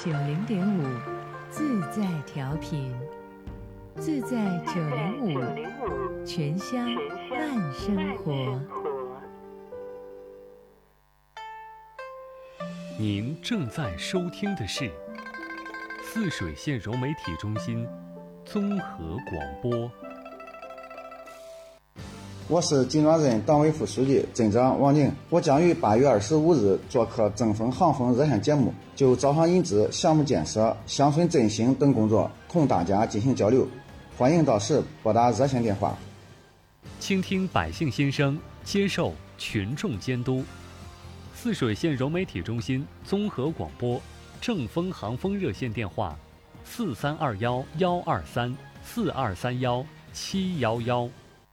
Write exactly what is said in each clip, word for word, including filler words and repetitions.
九零点五，自在调频，自在九零五，全乡慢生活。 您正在收听的是泗水县柔媒体中心综合广播。 我是金庄镇党委副书记、镇长王宁，我将于八月二十五日做客正风航风热线节目，就招商引资、项目建设、乡村振兴等工作同大家进行交流。欢迎到时拨打热线电话。 倾听百姓心声，接受群众监督。泗水县柔媒体中心综合广播正风航风热线电话：四三二幺幺二三四二三幺七幺幺。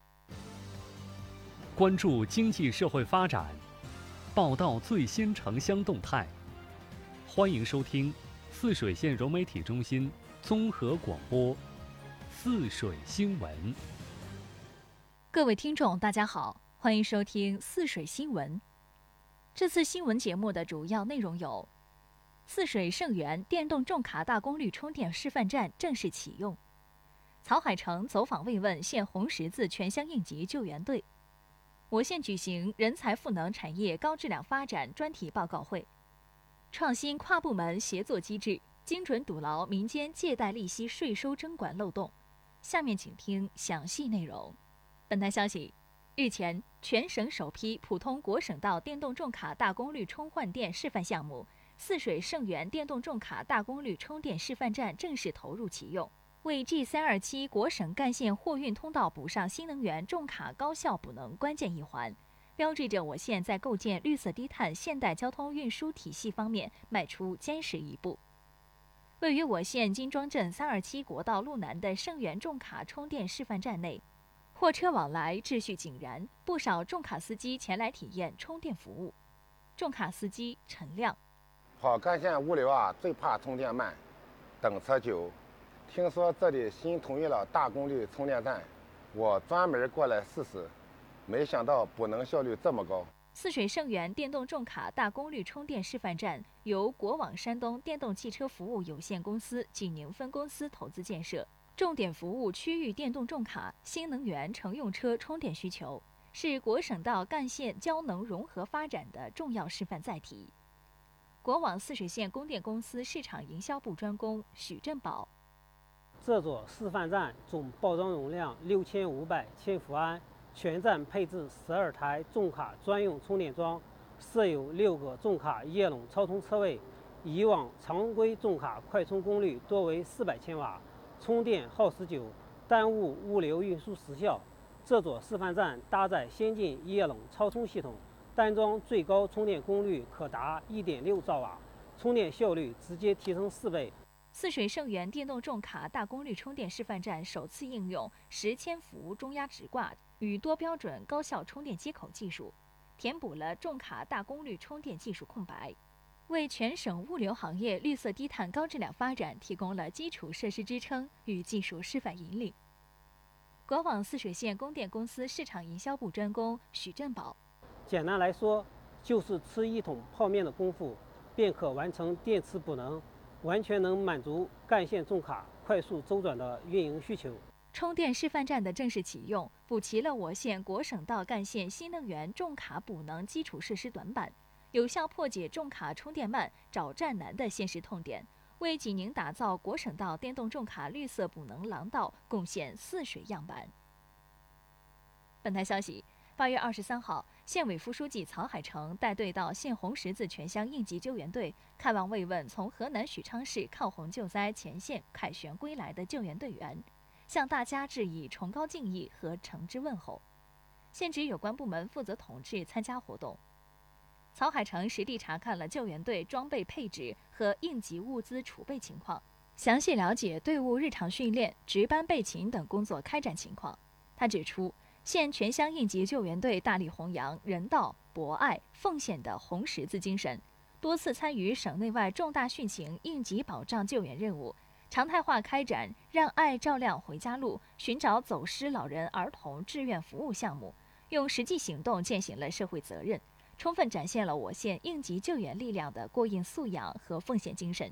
关注经济社会发展，报道最新城乡动态。欢迎收听泗水县柔媒体中心综合广播泗水新闻。 各位听众大家好，欢迎收听泗水新闻。这次新闻节目的主要内容有：泗水盛源电动重卡大功率充电示范站正式启用；曹海成走访慰问县红十字全乡应急救援队；我县举行人才赋能产业高质量发展专题报告会；创新跨部门协作机制，精准堵牢民间借贷利息税收征管漏洞。下面请听详细内容。本台消息，日前，全省首批普通国省道电动重卡大功率充换电示范项目泗水盛源电动重卡大功率充电示范站正式投入启用，为 G 三二七 国省干线货运通道补上新能源重卡高效补能关键一环，标志着我县在构建绿色低碳现代交通运输体系方面迈出坚实一步。位于我县金庄镇三二七国道路南的盛源重卡充电示范站内，货车往来秩序井然，不少重卡司机前来体验充电服务。重卡司机陈亮： 跑干线物流啊，最怕充电慢，等车久。听说这里新统一了大功率充电站，我专门过来试试，没想到补能效率这么高。 泗水盛源电动重卡大功率充电示范站由国网山东电动汽车服务有限公司济宁分公司投资建设，重点服务区域电动重卡、新能源乘用车充电需求，是国省道干线交能融合发展的重要示范载体。国网泗水县供电公司市场营销部专工许振宝： 这座示范站总包装容量六千五百千伏安，全站配置十二台重卡专用充电桩，设有六个重卡液冷超充车位。以往常规重卡快充功率多为四百千瓦，充电耗时久，耽误物流运输时效。这座示范站搭载先进液冷超充系统，单桩最高充电功率可达 一点六兆瓦，充电效率直接提升四倍。 泗水盛源电动重卡大功率充电示范站首次应用十千伏中压直挂与多标准高效充电接口技术，填补了重卡大功率充电技术空白，为全省物流行业绿色低碳高质量发展提供了基础设施支撑与技术示范引领。国网泗水县供电公司市场营销部专工许振宝： 简单来说，就是吃一桶泡面的功夫，便可完成电池补能，完全能满足干线重卡快速周转的运营需求。 充电示范站的正式启用，补齐了我县国省道干线新能源重卡补能基础设施短板，有效破解重卡充电慢、找站难的现实痛点，为济宁打造国省道电动重卡绿色补能廊道贡献泗水样板。本台消息，八月二十三号，县委副书记曹海成带队到县红十字全乡应急救援队看望慰问从河南许昌市抗洪救灾前线凯旋归来的救援队员，向大家致以崇高敬意和诚挚问候。县直有关部门负责统治参加活动。曹海成实地查看了救援队装备配置和应急物资储备情况，详细了解队伍日常训练、值班备勤等工作开展情况。他指出，县全乡应急救援队大力弘扬人道、博爱、奉献的红十字精神，多次参与省内外重大汛情应急保障救援任务，常态化开展让爱照亮回家路、寻找走失老人儿童志愿服务项目，用实际行动践行了社会责任，充分展现了我县应急救援力量的过硬素养和奉献精神。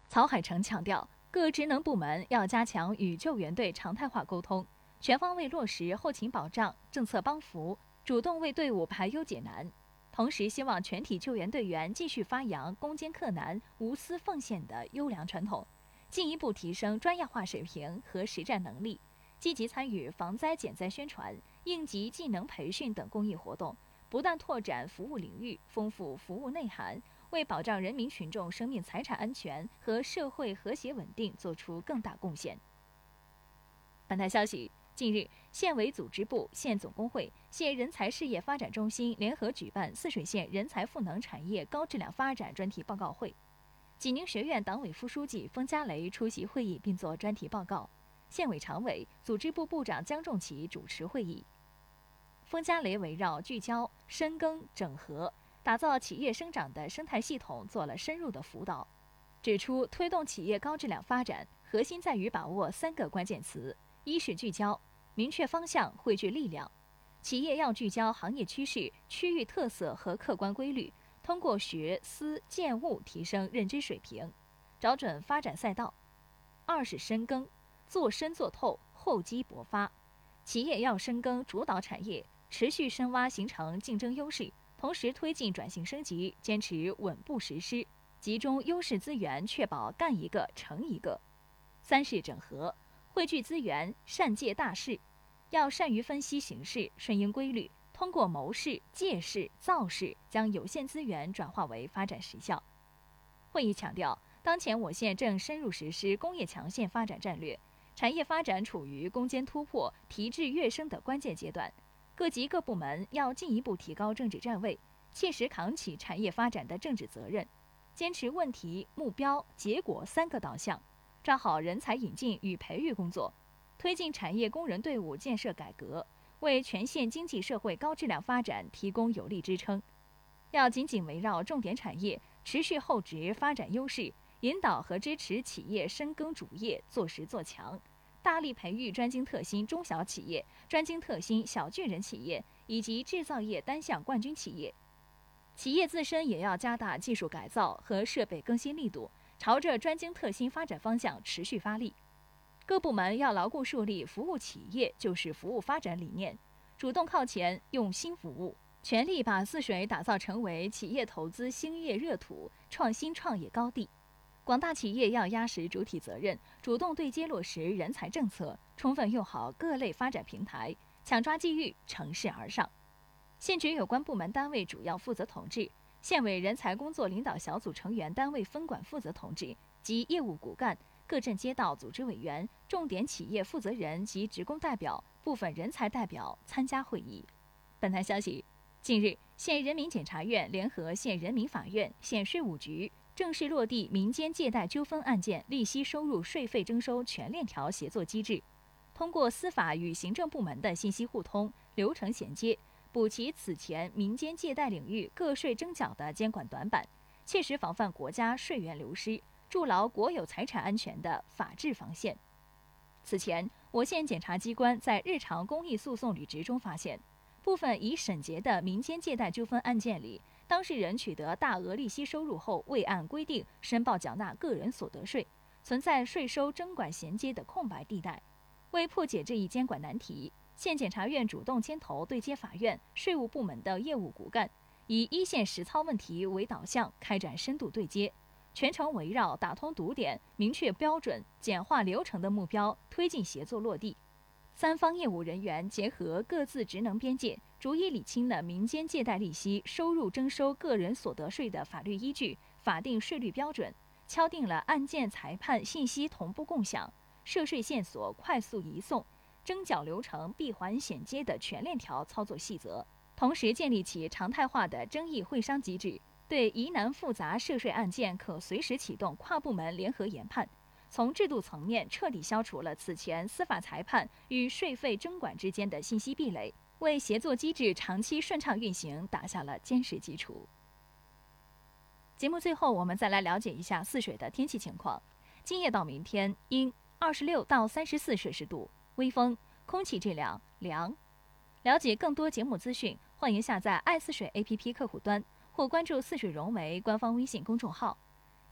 曹海成强调，各职能部门要加强与救援队常态化沟通，全方位落实后勤保障、政策帮扶，主动为队伍排忧解难。同时，希望全体救援队员继续发扬攻坚克难、无私奉献的优良传统，进一步提升专业化水平和实战能力，积极参与防灾减灾宣传、应急技能培训等公益活动，不断拓展服务领域，丰富服务内涵，为保障人民群众生命财产安全和社会和谐稳定作出更大贡献。本台消息，近日，县委组织部、县总工会、县人才事业发展中心联合举办泗水县人才赋能产业高质量发展专题报告会。济宁学院党委副书记封家雷出席会议并作专题报告，县委常委、组织部部长江仲奇主持会议。封家雷围绕聚焦、深耕、整合，打造企业生长的生态系统做了深入的辅导，指出推动企业高质量发展，核心在于把握三个关键词：一是聚焦，明确方向，汇聚力量。企业要聚焦行业趋势、区域特色和客观规律，通过学思见悟提升认知水平，找准发展赛道。二是深耕，做深做透，厚积薄发。企业要深耕主导产业，持续深挖形成竞争优势，同时推进转型升级，坚持稳步实施，集中优势资源，确保干一个成一个。三是整合，汇聚资源，善借大势，要善于分析形势，顺应规律，通过谋势、借势、造势，将有限资源转化为发展实效。会议强调，当前我县正深入实施工业强县发展战略，产业发展处于攻坚突破、提质跃升的关键阶段，各级各部门要进一步提高政治站位，切实扛起产业发展的政治责任，坚持问题、目标、结果三个导向，抓好人才引进与培育工作，推进产业工人队伍建设改革，为全县经济社会高质量发展提供有力支撑。要紧紧围绕重点产业，持续厚植发展优势，引导和支持企业深耕主业，做实做强，大力培育专精特新中小企业、专精特新小巨人企业以及制造业单项冠军企业。企业自身也要加大技术改造和设备更新力度，朝着专精特新发展方向持续发力。各部门要牢固树立服务企业就是服务发展理念，主动靠前，用心服务，全力把泗水打造成为企业投资兴业热土、创新创业高地。广大企业要压实主体责任，主动对接落实人才政策，充分用好各类发展平台，抢抓机遇，乘势而上。县局有关部门单位主要负责同志、县委人才工作领导小组成员单位分管负责同志及业务骨干、各镇街道组织委员、重点企业负责人及职工代表、部分人才代表参加会议。本台消息，近日，县人民检察院联合县人民法院、县税务局正式落地民间借贷纠纷案件利息收入税费征收全链条协作机制，通过司法与行政部门的信息互通、流程衔接，补齐此前民间借贷领域个税征缴的监管短板，切实防范国家税源流失，筑牢国有财产安全的法治防线。此前，我县检察机关在日常公益诉讼履职中发现，部分已审结的民间借贷纠纷案件里，当事人取得大额利息收入后未按规定申报缴纳个人所得税，存在税收征管衔接的空白地带。为破解这一监管难题，县检察院主动牵头对接法院、税务部门的业务骨干，以一线实操问题为导向，开展深度对接，全程围绕打通堵点、明确标准、简化流程的目标，推进协作落地。三方业务人员结合各自职能边界，逐一理清了民间借贷利息收入征收个人所得税的法律依据、法定税率标准，敲定了案件裁判信息同步共享、涉税线索快速移送、征缴流程闭环衔接的全链条操作细则，同时建立起常态化的争议会商机制，对疑难复杂涉税案件可随时启动跨部门联合研判，从制度层面彻底消除了此前司法裁判与税费征管之间的信息壁垒，为协作机制长期顺畅运行打下了坚实基础。节目最后，我们再来了解一下泗水的天气情况。今夜到明天阴，二十六到三十四摄氏度，微风，空气质量良。了解更多节目资讯，欢迎下载爱泗水 A P P 客户端或关注泗水融媒官方微信公众号。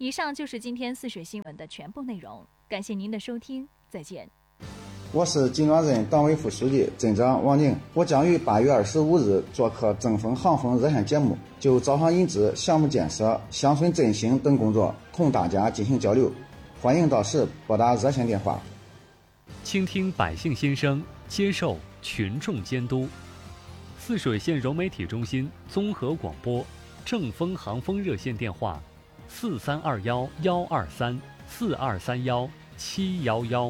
以上就是今天泗水新闻的全部内容，感谢您的收听，再见。 我是金庄镇党委副书记、镇长王宁，我将于八月二十五日做客正风航风热线节目，就招商引资、项目建设、乡村振兴等工作同大家进行交流，欢迎到时拨打热线电话。 倾听百姓心声，接受群众监督。泗水县融媒体中心综合广播正风航风热线电话：四三二幺幺二三四二三幺七幺幺。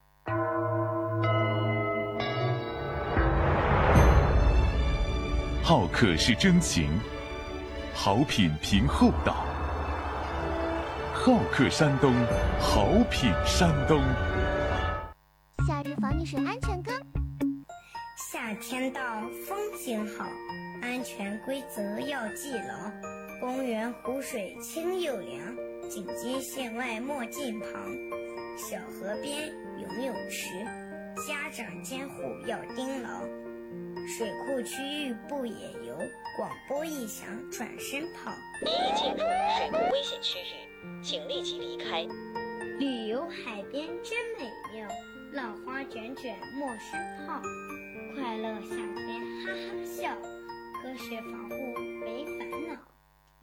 好客是真情，好品凭厚道。好客山东，好品山东。 夏日防溺水安全歌。 夏天到，风景好，安全规则要记牢。公园湖水清又凉，警戒线外莫近旁。小河边游泳池，家长监护要盯牢。水库区域不野游，广播一响转身跑。 您已进入水库危险区域，请立即离开。 旅游海边真美妙，浪花卷卷莫山泡。快乐夏天哈哈笑，科学防护没烦恼。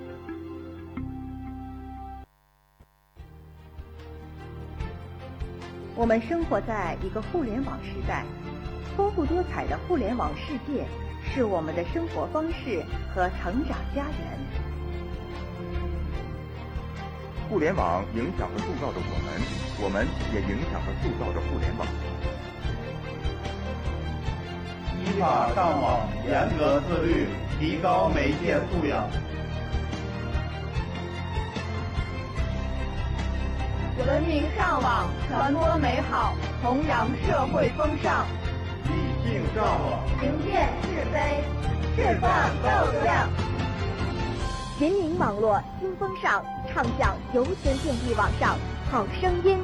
我们生活在一个互联网时代，丰富多彩的互联网世界是我们的生活方式和成长家园。 互联网影响和塑造着我们，我们也影响和塑造着互联网。 依法上网，严格自律，提高媒介素养。 文明上网，传播美好，弘扬社会风尚。 理性上网， 明辨是非，释放斗量。人民网络新风尚，唱响游泉电力网上好声音。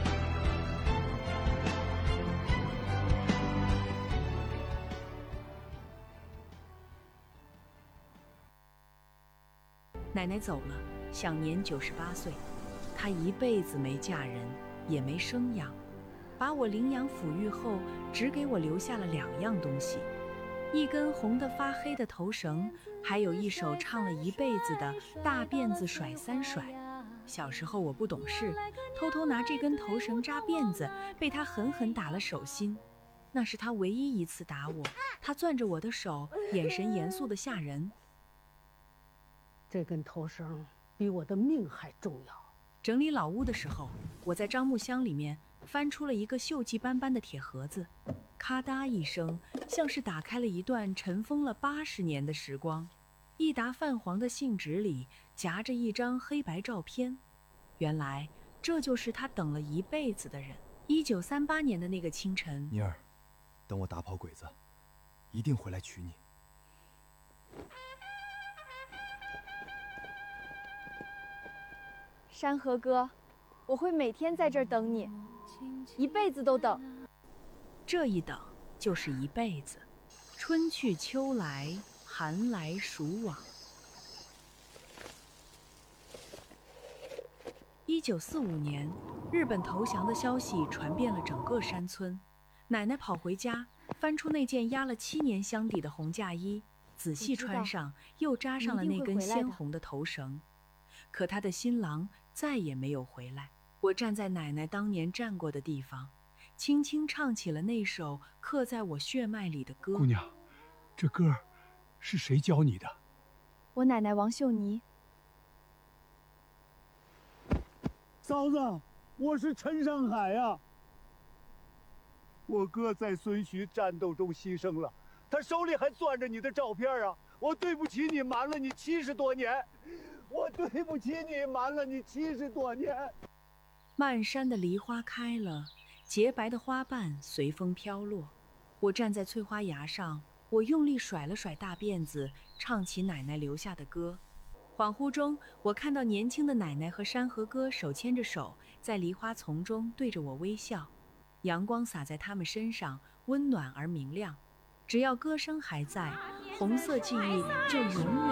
奶奶走了，享年九十八岁。她一辈子没嫁人，也没生养，把我领养抚育后，只给我留下了两样东西：一根红得发黑的头绳，还有一首唱了一辈子的大辫子甩三甩。小时候我不懂事，偷偷拿这根头绳扎辫子，被她狠狠打了手心。那是她唯一一次打我，她攥着我的手，眼神严肃得吓人。 这根头绳比我的命还重要。 整理老屋的时候，我在樟木箱里面翻出了一个锈迹斑斑的铁盒子，咔嗒一声，像是打开了一段尘封了八十年的时光。一沓泛黄的信纸里夹着一张黑白照片，原来这就是他等了一辈子的人。一九三八年的那个清晨， 妮儿，等我打跑鬼子，一定回来娶你。 山河哥，我会每天在这儿等你，一辈子都等。 这一等就是一辈子，春去秋来，寒来暑往。一九四五年，日本投降的消息传遍了整个山村。奶奶跑回家，翻出那件压了七年箱底的红嫁衣，仔细穿上，又扎上了那根鲜红的头绳。可她的新郎再也没有回来。我站在奶奶当年站过的地方，轻轻唱起了那首刻在我血脉里的歌。 姑娘，这歌是谁教你的？ 我奶奶王秀妮。 嫂子，我是陈山海呀。我哥在孙徐战斗中牺牲了，他手里还攥着你的照片啊！我对不起你，瞒了你七十多年。我对不起你，瞒了你七十多年。 漫山的梨花开了，洁白的花瓣随风飘落。我站在翠花崖上，我用力甩了甩大辫子，唱起奶奶留下的歌。恍惚中，我看到年轻的奶奶和山河哥手牵着手，在梨花丛中对着我微笑。阳光洒在他们身上，温暖而明亮。只要歌声还在，红色记忆就永远